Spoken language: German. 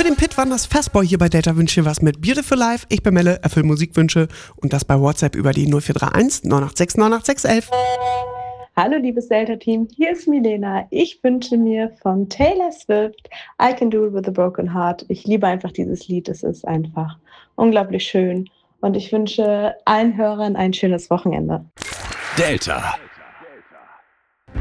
dem Pit waren das Fastboy hier bei Delta Wünsche was mit Beautiful Life. Ich bin Melle, erfülle Musikwünsche und das bei WhatsApp über die 0431 986 98611. Hallo liebes Delta-Team, hier ist Milena. Ich wünsche mir von Taylor Swift I Can Do It With a Broken Heart. Ich liebe einfach dieses Lied, es ist einfach unglaublich schön und ich wünsche allen Hörern ein schönes Wochenende. Delta.